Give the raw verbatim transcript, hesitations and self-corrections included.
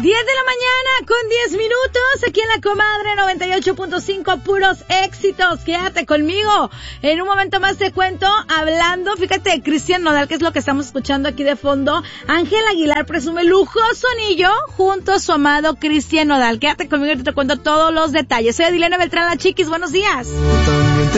diez de la mañana con diez minutos, aquí en La Comadre noventa y ocho punto cinco, puros éxitos. Quédate conmigo. En un momento más te cuento, hablando, fíjate, Cristian Nodal, que es lo que estamos escuchando aquí de fondo. Ángel Aguilar presume lujoso anillo junto a su amado Cristian Nodal. Quédate conmigo y te cuento todos los detalles. Soy Adilena Beltrán, la Chiquis. Buenos días.